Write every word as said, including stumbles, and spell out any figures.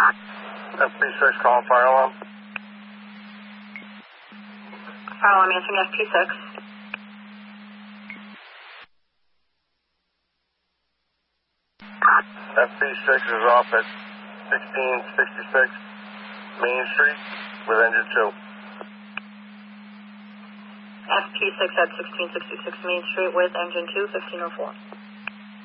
F P six calling fire alarm. Fire alarm answering F P six. F P six is off at sixteen sixty-six Main Street with engine two. F P six at sixteen sixty-six Main Street with engine two, fifteen oh four.